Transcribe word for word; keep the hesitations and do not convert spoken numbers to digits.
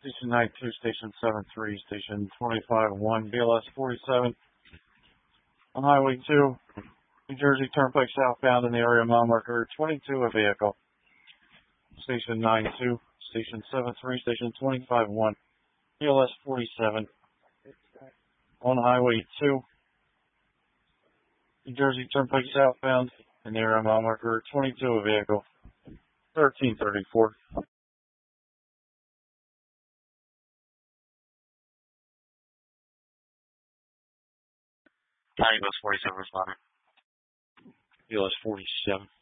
Station nine two, Station seven three, Station twenty-five one, B L S forty-seven. On Highway two, New Jersey Turnpike southbound in the area, mile marker twenty-two, a vehicle. Station nine two, Station seven three, Station twenty-five one, B L S forty-seven. On Highway two, New Jersey Turnpike southbound in the area, mile marker twenty-two, a vehicle. thirteen thirty-four. County Bus forty-seven responding. B L S forty-seven.